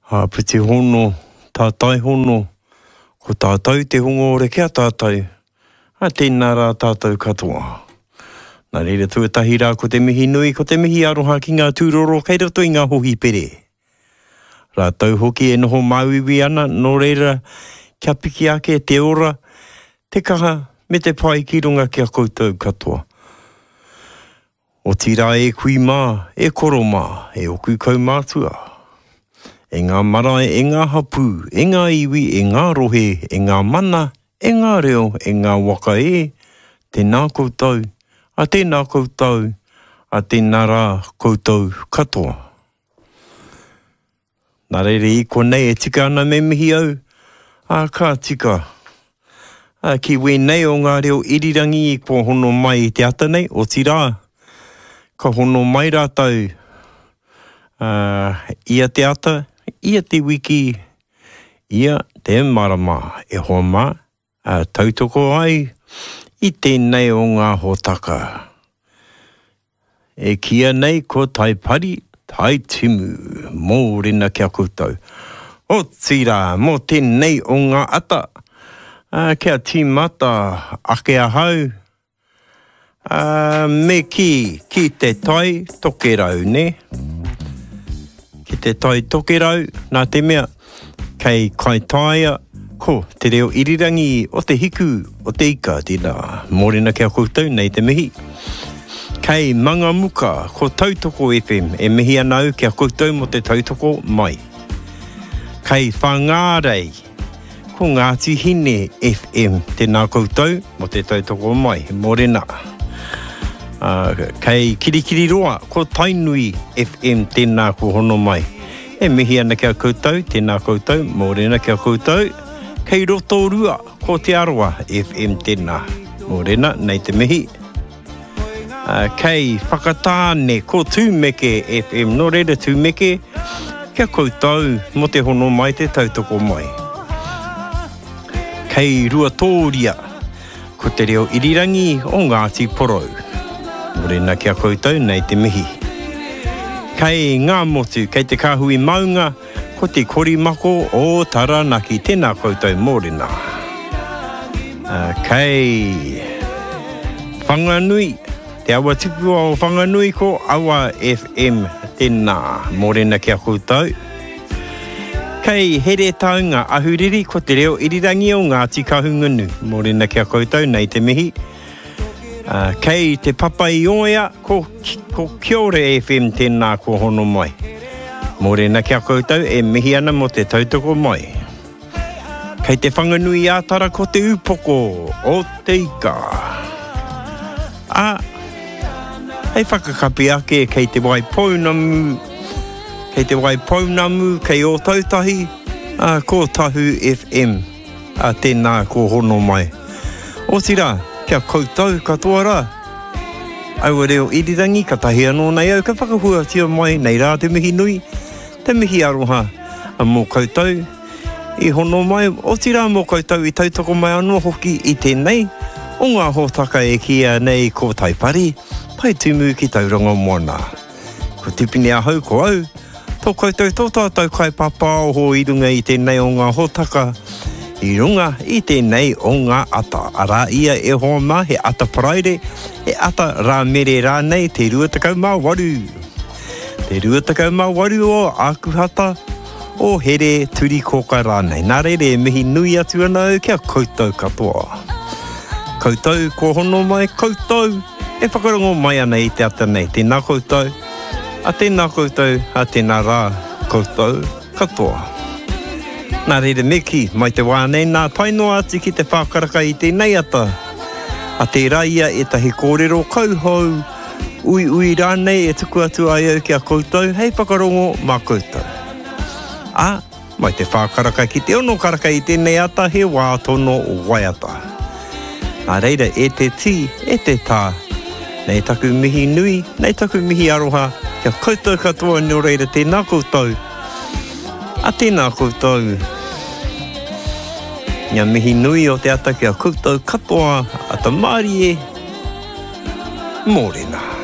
Piti hono, tātai hono, ko tātou te hongo ore kia tātou. Tēnā rā tātou katoa. Nā reira tuatahi rā ko te mihi nui, ko te mihi aroha ki ngā tūroro, kei roto i ngā hohi pere. Rātou hoki e noho mauiwi ana, nō reira kia piki ake te ora, te kaha me te pai ki runga kia koutou katoa. O tira e kui mā, e koro mā, e oku kau mātua. E ngā marae, e ngā hapu, e ngā iwi, e ngā rohe, e ngā mana, e ngā reo, e ngā waka e, tēnā koutou, a tēnā koutou, a tēnā rā koutou katoa. Nā reire i konei e tika ana me mihi au, ka tika. Ki wēnei o ngā reo irirangi i kua hono mai i te ata nei, o tira, ka hono mai rātau, ia te ata, ia te wiki, ia te marama e hoa mā, tautoko ai, i tēnei o ngā hōtaka. E kia nei ko tai pari, tai timu, mō rina kia koutou. O tira, mō tēnei o ngā ata, kia tīmata, ake ahau, me ki te tai tokerau, ne? Ki te tai tokerau, nā te mea, kei kai taia, ko te reo irirangi o te hiku, o te ika, tina, mōrena kia koutou, nei te mihi. Kei manga muka, ko Tautoko FM, e mihi anau kia koutou mo te tautoko mai. Kei whangārei, ko Ngāti Hine FM, tēnā koutou mo te tautoko mai, mōrena. Kei Kirikiri Roa, ko Tainui FM, tēnā ko hono mai. E mihi ana kia koutou, tēnā koutou, mōrena kia koutou. Kei Rotorua, ko Te Aroa FM, tēnā, mōrena, nei te mihi. Kei Whakatāne, ko Tūmeke FM, no reira Tūmeke, kia koutou, mo te hono mai te tautoko mai. Kei Ruatoria, ko te reo irirangi o Ngāti Porou. Morena kia koutou, nei te mihi. Kei Ngā Motu, kei te kāhui maunga, ko te korimako o Taranaki, tēnā koutou, morena. Kei Whanganui, te awa tipua o Whanganui ko Awa FM, tēnā, morena kia koutou. Kei Here Taunga Ahuriri, ko te reo irirangi o Ngāti Kahungunu, morena kia koutou, nei te mihi. Kei te Papai Oia, ko Kiore FM, tēnā ko hono mai. Morena kia koutou, e mihi ana mo te tautoko mai. Kei te Whanganui ātara, ko te upoko o te ika. Hei whakakapi ake, kei te Waipounamu, kei o Tautahi, ko Tahu FM, tēnā ko hono mai. O tira, kia koutou katoa rā. Aua reo irirangi, ka tahi anō nei au, ka whakahua tia mai, nei rā te mihi nui, te mihi aroha, mō koutou, i hono mai, o tira mō koutou, i tautoko mai anō hoki i tēnei, o ngā hōtaka e kia nei ko taipari, pai tumu ki tauranga moana. Ko tipini a hau ko au, tō koutou tō tātou kai papa o ho i runga i tēnei o ngā hōtaka, i runga i tēnei o ngā ata. Arā ia e hoa mā he ata paraire, he ata rā mere rā nei te 28. Te 28 o Akuhata o Here Turi Koka rānei. Nā reire e mihi nui atu ana au kia koutou katoa. Koutou, ko hono mai, koutou, e whakarongo mai ana i te ata nei. Tēnā koutou, a tēnā koutou, a tēnā rā koutou katoa. Nā reire meki, mai te wānei, nā tainoa ati ki te whākaraka i tēnei ata. A te raia e tahi kōrero kauhau, ui rānei e tuku atu ai au kia koutou, hei whakarongo mā koutou. Mai te whākaraka ki te ono karaka i tēnei ata, he wā tono o waiata. Nā reira e te tī, e te tā, nei taku mihi nui, nei taku mihi aroha, kia koutou katoa nō reira tēnā koutou. A tēnā koutou. Ngā mihi nui o te ata kia koutou katoa, a ta Mārie, mōrena.